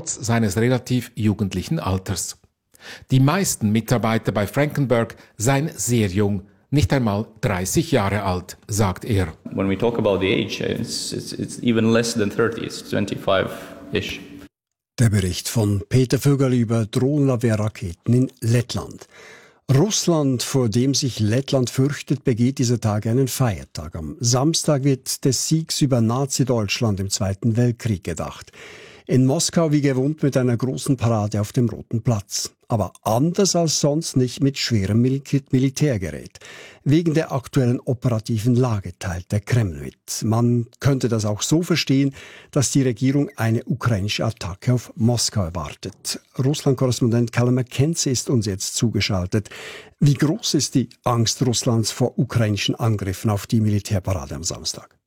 trotz seines relativ jugendlichen Alters. Die meisten Mitarbeiter bei Frankenberg seien sehr jung, nicht einmal 30 Jahre alt, sagt er. When we talk about the age, it's even less than 30, it's 25-ish. Der Bericht von Peter Vögel über Drohnenabwehrraketen in Lettland. Russland, vor dem sich Lettland fürchtet, begeht dieser Tag einen Feiertag. Am Samstag wird des Siegs über Nazi-Deutschland im Zweiten Weltkrieg gedacht. In Moskau wie gewohnt mit einer großen Parade auf dem Roten Platz. Aber anders als sonst nicht mit schwerem Militärgerät. Wegen der aktuellen operativen Lage teilt der Kreml mit. Man könnte das auch so verstehen, dass die Regierung eine ukrainische Attacke auf Moskau erwartet. Russland-Korrespondent Callum Mackenzie ist uns jetzt zugeschaltet. Wie groß ist die Angst Russlands vor ukrainischen Angriffen auf die Militärparade am Samstag?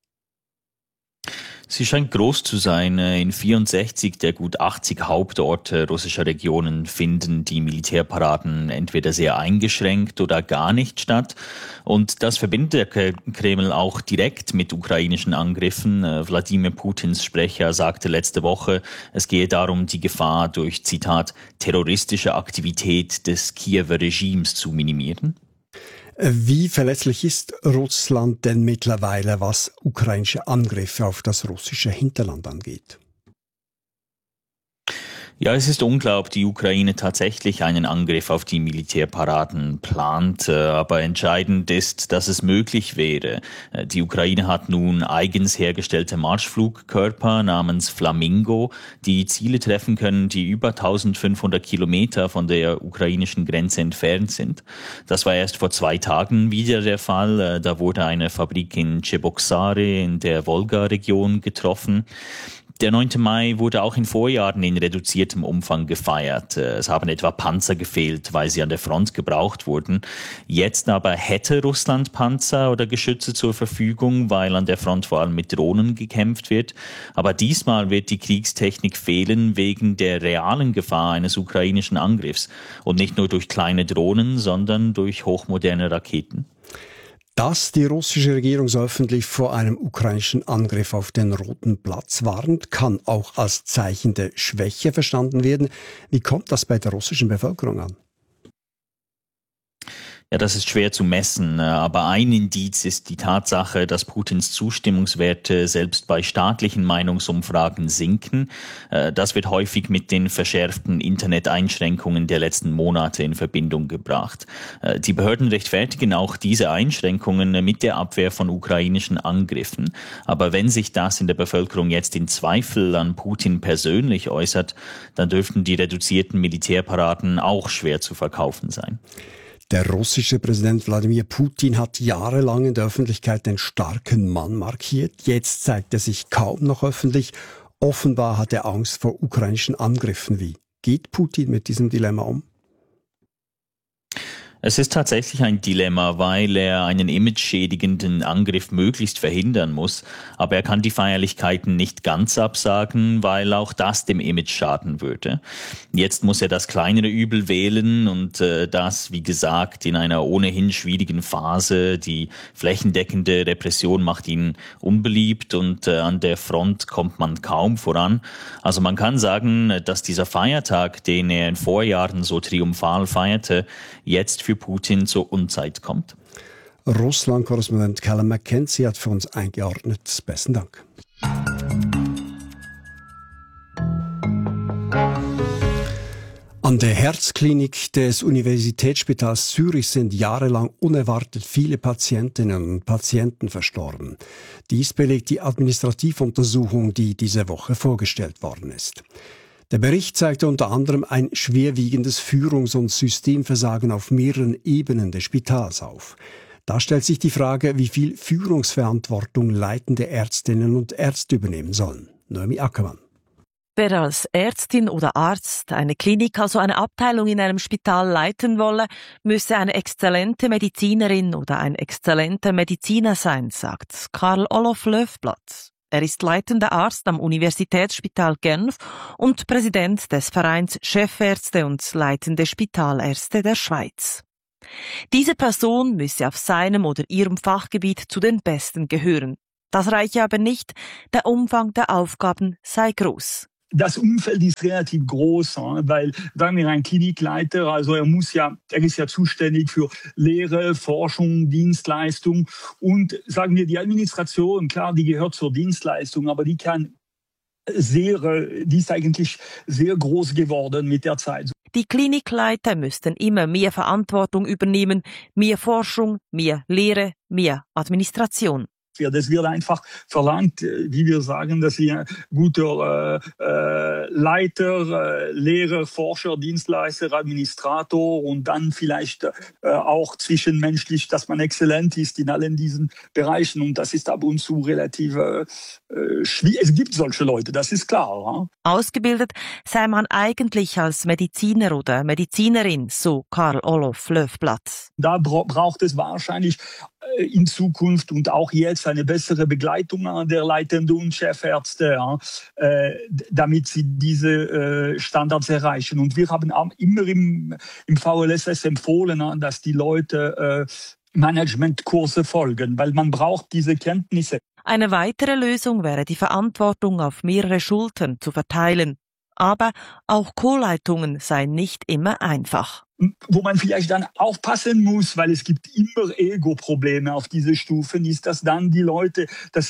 Sie scheint groß zu sein. In 64 der gut 80 Hauptorte russischer Regionen finden die Militärparaden entweder sehr eingeschränkt oder gar nicht statt. Und das verbindet der Kreml auch direkt mit ukrainischen Angriffen. Wladimir Putins Sprecher sagte letzte Woche, es gehe darum, die Gefahr durch, Zitat, terroristische Aktivität des Kiewer Regimes zu minimieren. Wie verlässlich ist Russland denn mittlerweile, was ukrainische Angriffe auf das russische Hinterland angeht? Ja, es ist unklar, ob die Ukraine tatsächlich einen Angriff auf die Militärparaden plant, aber entscheidend ist, dass es möglich wäre. Die Ukraine hat nun eigens hergestellte Marschflugkörper namens Flamingo, die Ziele treffen können, die über 1500 Kilometer von der ukrainischen Grenze entfernt sind. Das war erst vor 2 Tagen wieder der Fall. Da wurde eine Fabrik in Cheboksary in der Wolga-Region getroffen. Der 9. Mai wurde auch in Vorjahren in reduziertem Umfang gefeiert. Es haben etwa Panzer gefehlt, weil sie an der Front gebraucht wurden. Jetzt aber hätte Russland Panzer oder Geschütze zur Verfügung, weil an der Front vor allem mit Drohnen gekämpft wird. Aber diesmal wird die Kriegstechnik fehlen wegen der realen Gefahr eines ukrainischen Angriffs. Und nicht nur durch kleine Drohnen, sondern durch hochmoderne Raketen. Dass die russische Regierung so öffentlich vor einem ukrainischen Angriff auf den Roten Platz warnt, kann auch als Zeichen der Schwäche verstanden werden. Wie kommt das bei der russischen Bevölkerung an? Ja, das ist schwer zu messen, aber ein Indiz ist die Tatsache, dass Putins Zustimmungswerte selbst bei staatlichen Meinungsumfragen sinken. Das wird häufig mit den verschärften Internet-Einschränkungen der letzten Monate in Verbindung gebracht. Die Behörden rechtfertigen auch diese Einschränkungen mit der Abwehr von ukrainischen Angriffen. Aber wenn sich das in der Bevölkerung jetzt in Zweifel an Putin persönlich äußert, dann dürften die reduzierten Militärparaden auch schwer zu verkaufen sein. Der russische Präsident Wladimir Putin hat jahrelang in der Öffentlichkeit den starken Mann markiert. Jetzt zeigt er sich kaum noch öffentlich. Offenbar hat er Angst vor ukrainischen Angriffen. Wie geht Putin mit diesem Dilemma um? Es ist tatsächlich ein Dilemma, weil er einen imageschädigenden Angriff möglichst verhindern muss. Aber er kann die Feierlichkeiten nicht ganz absagen, weil auch das dem Image schaden würde. Jetzt muss er das kleinere Übel wählen und das, wie gesagt, in einer ohnehin schwierigen Phase. Die flächendeckende Repression macht ihn unbeliebt und an der Front kommt man kaum voran. Also man kann sagen, dass dieser Feiertag, den er in Vorjahren so triumphal feierte, jetzt für Putin zur Unzeit kommt. Russland-Korrespondent Callum Mackenzie hat für uns eingeordnet. Besten Dank. An der Herzklinik des Universitätsspitals Zürich sind jahrelang unerwartet viele Patientinnen und Patienten verstorben. Dies belegt die Administrativuntersuchung, die diese Woche vorgestellt worden ist. Der Bericht zeigte unter anderem ein schwerwiegendes Führungs- und Systemversagen auf mehreren Ebenen des Spitals auf. Da stellt sich die Frage, wie viel Führungsverantwortung leitende Ärztinnen und Ärzte übernehmen sollen. Noemi Ackermann. Wer als Ärztin oder Arzt eine Klinik, also eine Abteilung in einem Spital leiten wolle, müsse eine exzellente Medizinerin oder ein exzellenter Mediziner sein, sagt Karl Olof Löfblatt. Er ist leitender Arzt am Universitätsspital Genf und Präsident des Vereins Chefärzte und leitende Spitalärzte der Schweiz. Diese Person müsse auf seinem oder ihrem Fachgebiet zu den Besten gehören. Das reiche aber nicht, der Umfang der Aufgaben sei groß. Das Umfeld ist relativ groß, weil, sagen wir, ein Klinikleiter, also er ist ja zuständig für Lehre, Forschung, Dienstleistung und, sagen wir, die Administration, klar, die gehört zur Dienstleistung, aber die ist eigentlich sehr groß geworden mit der Zeit. Die Klinikleiter müssten immer mehr Verantwortung übernehmen, mehr Forschung, mehr Lehre, mehr Administration. Es wird einfach verlangt, wie wir sagen, dass sie ein guter Leiter, Lehrer, Forscher, Dienstleister, Administrator und dann vielleicht auch zwischenmenschlich, dass man exzellent ist in allen diesen Bereichen. Und das ist ab und zu relativ schwierig. Es gibt solche Leute, das ist klar. Ausgebildet sei man eigentlich als Mediziner oder Medizinerin, so Karl Olof Löfblatt. Da braucht es wahrscheinlich in Zukunft und auch jetzt eine bessere Begleitung der Leitenden und Chefärzte, damit sie diese Standards erreichen. Und wir haben auch immer im VLSS empfohlen, dass die Leute Managementkurse folgen, weil man braucht diese Kenntnisse. Eine weitere Lösung wäre, die Verantwortung auf mehrere Schultern zu verteilen. Aber auch Co-Leitungen seien nicht immer einfach. Wo man vielleicht dann aufpassen muss, weil es gibt immer Ego-Probleme auf diese Stufen, ist, dass dann die Leute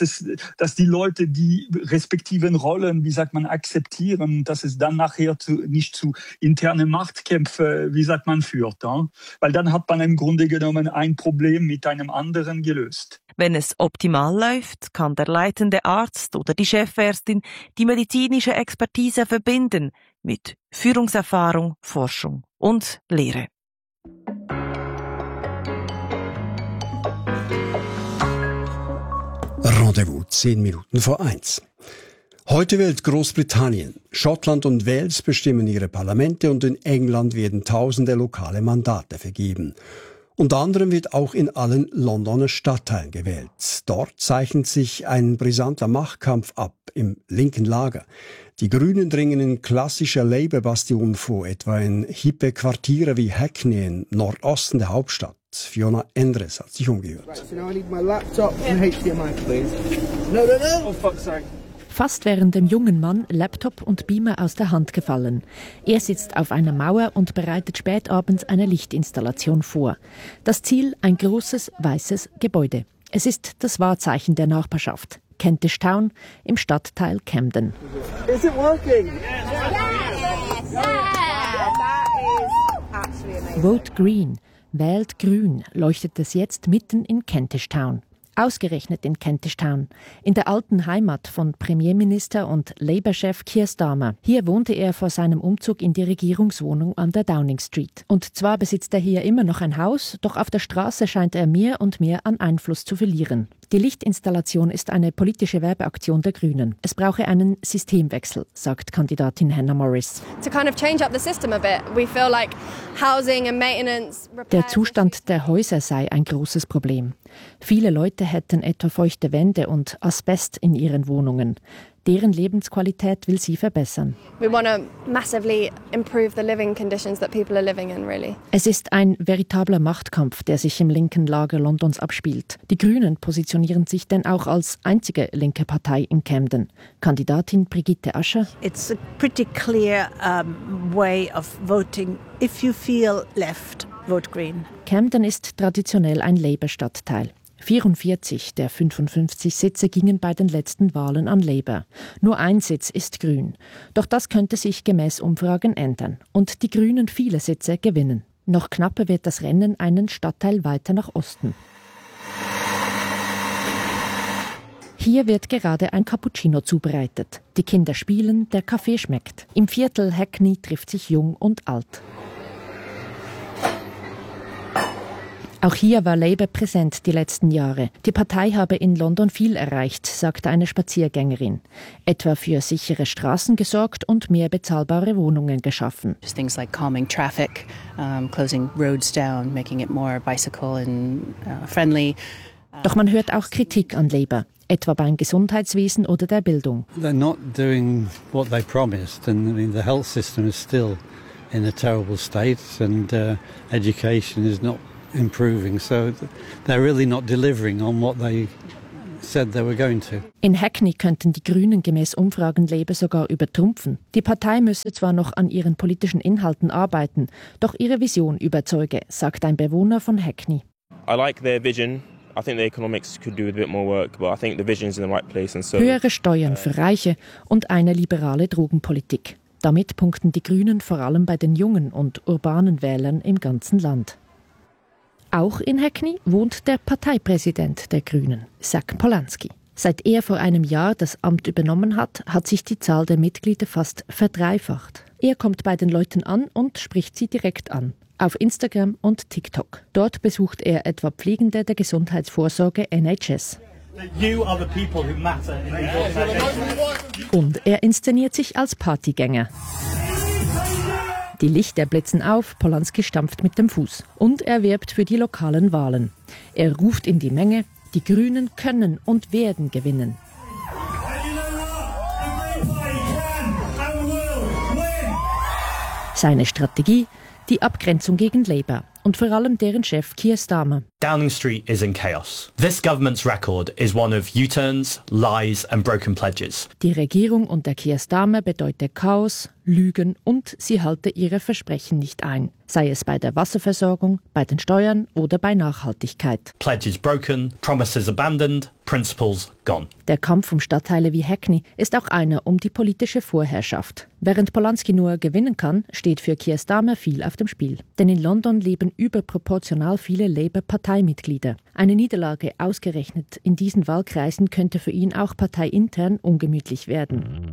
die respektiven Rollen, akzeptieren, dass es dann nachher nicht zu internen Machtkämpfen, führt. Ja? Weil dann hat man im Grunde genommen ein Problem mit einem anderen gelöst. Wenn es optimal läuft, kann der leitende Arzt oder die Chefärztin die medizinische Expertise verbinden mit Führungserfahrung, Forschung und Lehre. Rendezvous 1:10. Heute wählt Großbritannien. Schottland und Wales bestimmen ihre Parlamente und in England werden tausende lokale Mandate vergeben. Unter anderem wird auch in allen Londoner Stadtteilen gewählt. Dort zeichnet sich ein brisanter Machtkampf ab im linken Lager. Die Grünen dringen in klassischer Labour-Bastion vor, etwa in hippe Quartiere wie Hackney im Nordosten der Hauptstadt. Fiona Endres hat sich umgehört. Fast wären dem jungen Mann Laptop und Beamer aus der Hand gefallen. Er sitzt auf einer Mauer und bereitet spätabends eine Lichtinstallation vor. Das Ziel, ein großes, weißes Gebäude. Es ist das Wahrzeichen der Nachbarschaft. Kentish Town im Stadtteil Camden. Is it working? Vote Green, wählt grün, leuchtet es jetzt mitten in Kentish Town. Ausgerechnet in Kentish Town, in der alten Heimat von Premierminister und Labour-Chef Keir Starmer. Hier wohnte er vor seinem Umzug in die Regierungswohnung an der Downing Street. Und zwar besitzt er hier immer noch ein Haus, doch auf der Straße scheint er mehr und mehr an Einfluss zu verlieren. Die Lichtinstallation ist eine politische Werbeaktion der Grünen. Es brauche einen Systemwechsel, sagt Kandidatin Hannah Morris. Der Zustand der Häuser sei ein großes Problem. Viele Leute hätten etwa feuchte Wände und Asbest in ihren Wohnungen. Deren Lebensqualität will sie verbessern. Es ist ein veritables Machtkampf, der sich im linken Lager Londons abspielt. Die Grünen positionieren sich denn auch als einzige linke Partei in Camden. Kandidatin Brigitte Ascher. It's a pretty clear way of voting. If you feel left, vote Green. Camden ist traditionell ein Labour-Stadtteil. 44 der 55 Sitze gingen bei den letzten Wahlen an Labour. Nur ein Sitz ist grün. Doch das könnte sich gemäß Umfragen ändern und die Grünen viele Sitze gewinnen. Noch knapper wird das Rennen einen Stadtteil weiter nach Osten. Hier wird gerade ein Cappuccino zubereitet. Die Kinder spielen, der Kaffee schmeckt. Im Viertel Hackney trifft sich Jung und Alt. Auch hier war Labour präsent die letzten Jahre. Die Partei habe in London viel erreicht, sagte eine Spaziergängerin. Etwa für sichere Straßen gesorgt und mehr bezahlbare Wohnungen geschaffen. Things like calming traffic, closing roads down, making it more bicycle and friendly. Doch man hört auch Kritik an Labour, etwa beim Gesundheitswesen oder der Bildung. They're not doing what they promised, and I mean, the health system is still in a terrible state, and education is not improving, so they're really not delivering on what they said they were going to. In Hackney könnten die Grünen gemäß Umfragen Labour sogar übertrumpfen. Die Partei müsse zwar noch an ihren politischen Inhalten arbeiten, doch ihre Vision überzeuge, sagt ein Bewohner von Hackney. I like their vision. I think the economics could do with a bit more work, but I think the vision's in the right place. And so höhere Steuern für Reiche und eine liberale Drogenpolitik. Damit punkten die Grünen vor allem bei den jungen und urbanen Wählern im ganzen Land. Auch in Hackney wohnt der Parteipräsident der Grünen, Zach Polanski. Seit er vor einem Jahr das Amt übernommen hat, hat sich die Zahl der Mitglieder fast verdreifacht. Er kommt bei den Leuten an und spricht sie direkt an. Auf Instagram und TikTok. Dort besucht er etwa Pflegende der Gesundheitsvorsorge NHS. Und er inszeniert sich als Partygänger. Die Lichter blitzen auf, Polanski stampft mit dem Fuß. Und er wirbt für die lokalen Wahlen. Er ruft in die Menge, die Grünen können und werden gewinnen. Seine Strategie? Die Abgrenzung gegen Labour und vor allem deren Chef Keir Starmer. Downing Street is in chaos. This government's record is one of U-turns, lies and broken pledges. Die Regierung unter Keir Starmer bedeutet Chaos, Lügen und sie halte ihre Versprechen nicht ein. Sei es bei der Wasserversorgung, bei den Steuern oder bei Nachhaltigkeit. Pledges broken, promises abandoned, principles gone. Der Kampf um Stadtteile wie Hackney ist auch einer um die politische Vorherrschaft. Während Polanski nur gewinnen kann, steht für Keir Starmer viel auf dem Spiel. Denn in London leben überproportional viele Labour-Parteimitglieder. Eine Niederlage ausgerechnet in diesen Wahlkreisen könnte für ihn auch parteiintern ungemütlich werden.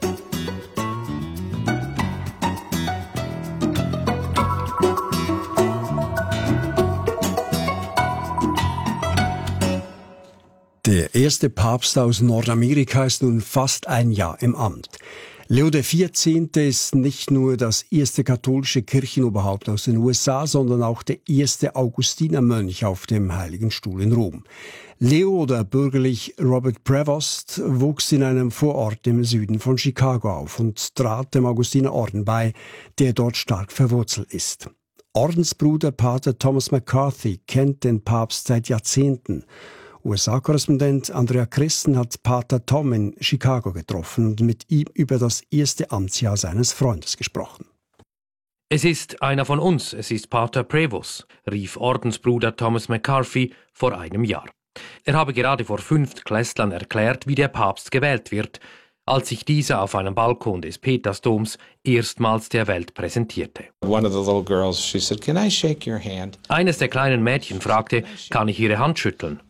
Der erste Papst aus Nordamerika ist nun fast ein Jahr im Amt. Leo XIV. Ist nicht nur das erste katholische Kirchenoberhaupt aus den USA, sondern auch der erste Augustinermönch auf dem Heiligen Stuhl in Rom. Leo oder bürgerlich Robert Prevost wuchs in einem Vorort im Süden von Chicago auf und trat dem Augustinerorden bei, der dort stark verwurzelt ist. Ordensbruder Pater Thomas McCarthy kennt den Papst seit Jahrzehnten. USA-Korrespondent Andrea Christen hat Pater Tom in Chicago getroffen und mit ihm über das erste Amtsjahr seines Freundes gesprochen. Es ist einer von uns, es ist Pater Prevost, rief Ordensbruder Thomas McCarthy vor einem Jahr. Er habe gerade vor 5 Klässlern erklärt, wie der Papst gewählt wird, als sich dieser auf einem Balkon des Petersdoms erstmals der Welt präsentierte. Eines der kleinen Mädchen fragte, kann ich Ihre Hand schütteln?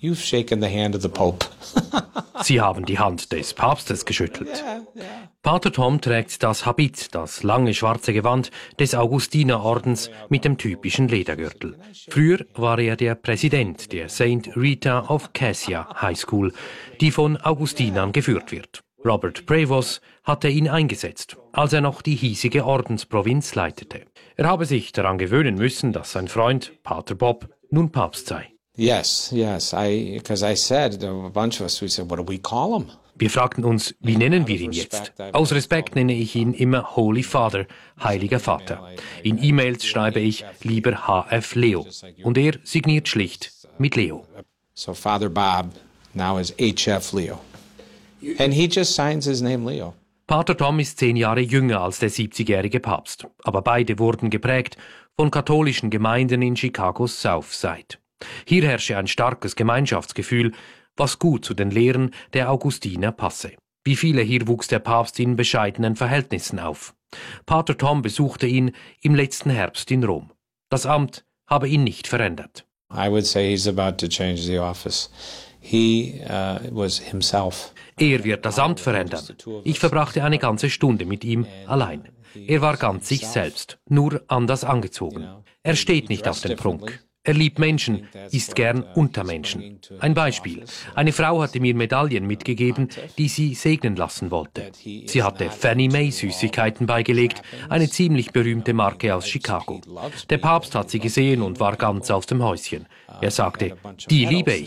Sie haben die Hand des Papstes geschüttelt. Pater Tom trägt das Habit, das lange schwarze Gewand des Augustinerordens mit dem typischen Ledergürtel. Früher war er der Präsident der St. Rita of Cassia High School, die von Augustinern geführt wird. Robert Prevost hatte ihn eingesetzt, als er noch die hiesige Ordensprovinz leitete. Er habe sich daran gewöhnen müssen, dass sein Freund, Pater Bob, nun Papst sei. Yes, because I said, a bunch of us, we said, what do we call him? Wir fragten uns, wie nennen wir ihn jetzt? Aus Respekt nenne ich ihn immer Holy Father, Heiliger Vater. In E-Mails schreibe ich lieber HF Leo und er signiert schlicht mit Leo. So Father Bob now is HF Leo. And he just signs his name Leo. Pater Tom ist 10 Jahre jünger als der 70-jährige Papst, aber beide wurden geprägt von katholischen Gemeinden in Chicagos South Side. Hier herrsche ein starkes Gemeinschaftsgefühl, was gut zu den Lehren der Augustiner passe. Wie viele hier wuchs der Papst in bescheidenen Verhältnissen auf. Pater Tom besuchte ihn im letzten Herbst in Rom. Das Amt habe ihn nicht verändert. I would say he's about to change the office. He was himself. Er wird das Amt verändern. Ich verbrachte eine ganze Stunde mit ihm allein. Er war ganz sich selbst, nur anders angezogen. Er steht nicht auf den Prunk. Er liebt Menschen, ist gern unter Menschen. Ein Beispiel. Eine Frau hatte mir Medaillen mitgegeben, die sie segnen lassen wollte. Sie hatte Fannie Mae Süßigkeiten beigelegt, eine ziemlich berühmte Marke aus Chicago. Der Papst hat sie gesehen und war ganz aus dem Häuschen. Er sagte, die liebe ich.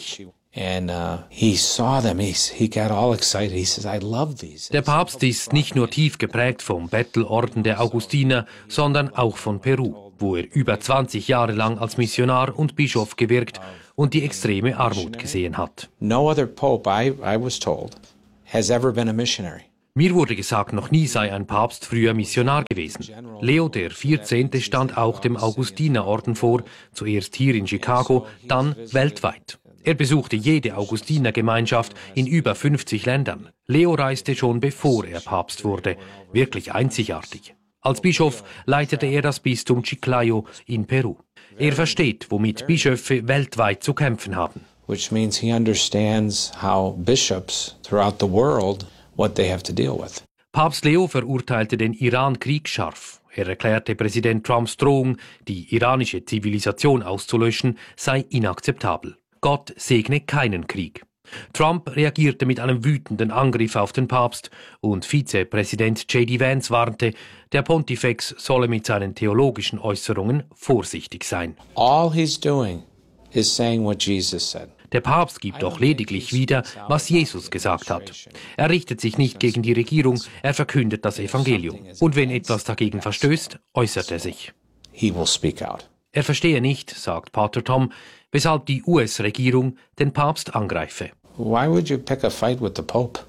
And he saw them. He got all excited. He says, I love these. Der Papst ist nicht nur tief geprägt vom Bettelorden der Augustiner, sondern auch von Peru, wo er über 20 Jahre lang als Missionar und Bischof gewirkt und die extreme Armut gesehen hat. No other pope, I was told, has ever been a missionary. Mir wurde gesagt, noch nie sei ein Papst früher Missionar gewesen. Leo XIV. Stand auch dem Augustinerorden vor, zuerst hier in Chicago, dann weltweit. Er besuchte jede Augustinergemeinschaft in über 50 Ländern. Leo reiste schon bevor er Papst wurde. Wirklich einzigartig. Als Bischof leitete er das Bistum Chiclayo in Peru. Er versteht, womit Bischöfe weltweit zu kämpfen haben. Which means he understands how bishops throughout the world, what they have to deal with. Papst Leo verurteilte den Iran-Krieg scharf. Er erklärte Präsident Trumps Drohung, die iranische Zivilisation auszulöschen, sei inakzeptabel. Gott segne keinen Krieg. Trump reagierte mit einem wütenden Angriff auf den Papst und Vizepräsident J.D. Vance warnte, der Pontifex solle mit seinen theologischen Äußerungen vorsichtig sein. All he's doing is saying what Jesus said. Der Papst gibt doch lediglich wieder, was Jesus gesagt hat. Er richtet sich nicht gegen die Regierung, er verkündet das Evangelium. Und wenn etwas dagegen verstößt, äußert er sich. He will speak out. Er verstehe nicht, sagt Pater Tom, weshalb die US-Regierung den Papst angreife. Why would you pick a fight with the Pope?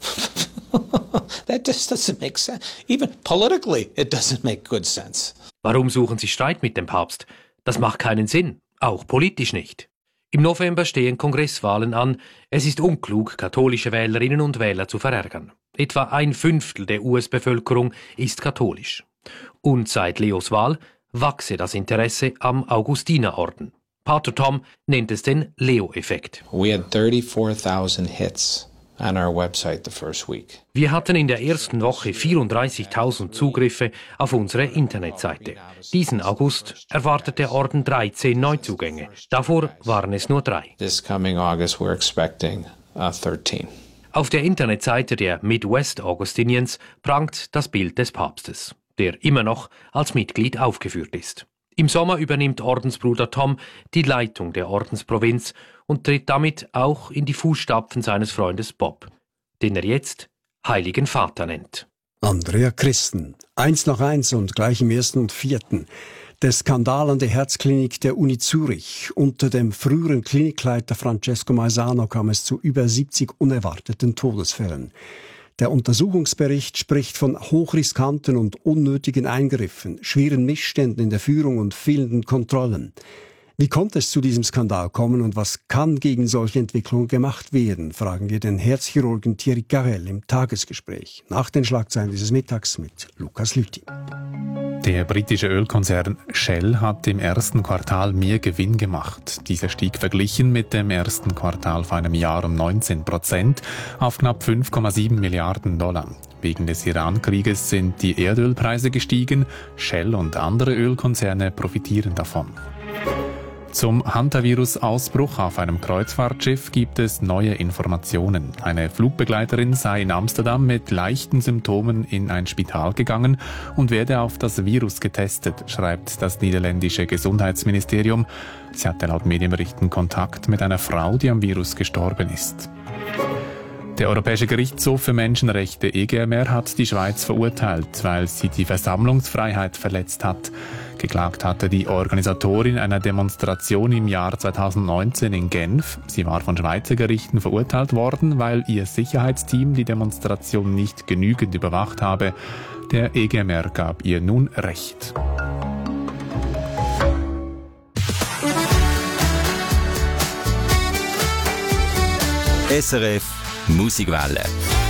That just doesn't make sense. Even politically, it doesn't make good sense. Warum suchen Sie Streit mit dem Papst? Das macht keinen Sinn, auch politisch nicht. Im November stehen Kongresswahlen an. Es ist unklug, katholische Wählerinnen und Wähler zu verärgern. Etwa 1/5 der US-Bevölkerung ist katholisch. Und seit Leos Wahl wachse das Interesse am Augustinerorden. Pater Tom nennt es den Leo-Effekt. We had 34,000 hits on our website the first week. Wir hatten in der ersten Woche 34.000 Zugriffe auf unsere Internetseite. Diesen August erwartet der Orden 13 Neuzugänge. Davor waren es nur 3. This coming August we're expecting 13. Auf der Internetseite der Midwest Augustinians prangt das Bild des Papstes, der immer noch als Mitglied aufgeführt ist. Im Sommer übernimmt Ordensbruder Tom die Leitung der Ordensprovinz und tritt damit auch in die Fußstapfen seines Freundes Bob, den er jetzt Heiligen Vater nennt. Andrea Christen, 1:1 und gleich im 1. und 4. Der Skandal an der Herzklinik der Uni Zürich. Unter dem früheren Klinikleiter Francesco Maisano kam es zu über 70 unerwarteten Todesfällen. Der Untersuchungsbericht spricht von hochriskanten und unnötigen Eingriffen, schweren Missständen in der Führung und fehlenden Kontrollen. Wie konnte es zu diesem Skandal kommen und was kann gegen solche Entwicklungen gemacht werden, fragen wir den Herzchirurgen Thierry Carrel im Tagesgespräch. Nach den Schlagzeilen dieses Mittags mit Lukas Lüthi. Der britische Ölkonzern Shell hat im ersten Quartal mehr Gewinn gemacht. Dieser stieg verglichen mit dem ersten Quartal vor einem Jahr um 19% auf knapp 5,7 Milliarden $. Wegen des Iran-Krieges sind die Erdölpreise gestiegen. Shell und andere Ölkonzerne profitieren davon. Zum Hantavirus-Ausbruch auf einem Kreuzfahrtschiff gibt es neue Informationen. Eine Flugbegleiterin sei in Amsterdam mit leichten Symptomen in ein Spital gegangen und werde auf das Virus getestet, schreibt das niederländische Gesundheitsministerium. Sie hatte laut Medienberichten Kontakt mit einer Frau, die am Virus gestorben ist. Der Europäische Gerichtshof für Menschenrechte EGMR hat die Schweiz verurteilt, weil sie die Versammlungsfreiheit verletzt hat. Geklagt hatte die Organisatorin einer Demonstration im Jahr 2019 in Genf. Sie war von Schweizer Gerichten verurteilt worden, weil ihr Sicherheitsteam die Demonstration nicht genügend überwacht habe. Der EGMR gab ihr nun Recht. SRF Musikwelle.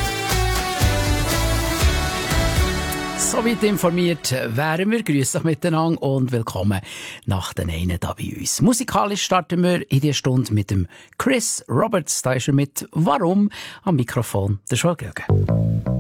Soweit informiert wären wir. Grüß euch miteinander und willkommen nach den einen da bei uns. Musikalisch starten wir in dieser Stunde mit dem Chris Roberts. Da ist er mit «Warum?» am Mikrofon der Joel Gröge.